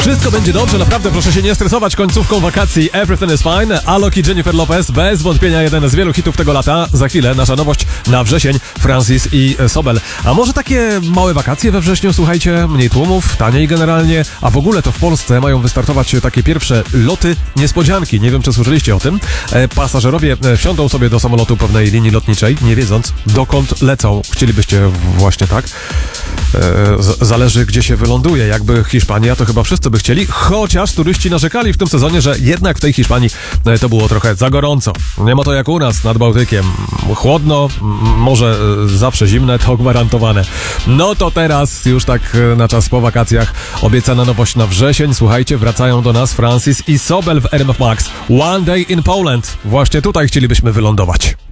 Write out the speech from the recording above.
Wszystko będzie dobrze, naprawdę proszę się nie stresować końcówką wakacji. Everything is fine. Alok i Jennifer Lopez, bez wątpienia jeden z wielu hitów tego lata. Za chwilę nasza nowość na wrzesień, Francis i Sobel. A może takie małe wakacje we wrześniu, słuchajcie, mniej tłumów, taniej generalnie, a w ogóle to w Polsce mają wystartować takie pierwsze loty niespodzianki. Nie wiem, czy słyszeliście o tym. Pasażerowie wsiądą sobie do samolotu pewnej linii lotniczej, nie wiedząc dokąd lecą. Chcielibyście właśnie tak? Zależy, gdzie się wyląduje. Jakby Hiszpania, to chyba wszyscy by chcieli, chociaż turyści narzekali w tym sezonie, że jednak w tej Hiszpanii to było trochę za gorąco. Nie ma to jak u nas nad Bałtykiem. Chłodno, może zawsze zimne, to gwarantowane. No to teraz już tak na czas po wakacjach obiecana nowość na wrzesień. Słuchajcie, wracają do nas Francis i Sobel w RMF Max. One Day in Poland. Właśnie tutaj chcielibyśmy wylądować.